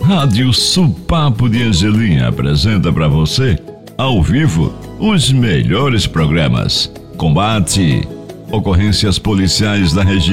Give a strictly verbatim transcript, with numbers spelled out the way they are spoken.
Rádio Supapo de Angelim apresenta para você, ao vivo, os melhores programas. Combate, ocorrências policiais da região.